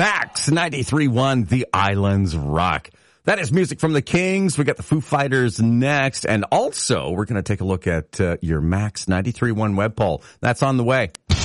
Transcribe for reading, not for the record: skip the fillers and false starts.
Max 93.1, The Islands Rock. That is music from the Kings. We got the Foo Fighters next. And also, we're going to take a look at your Max 93.1 web poll. That's on the way.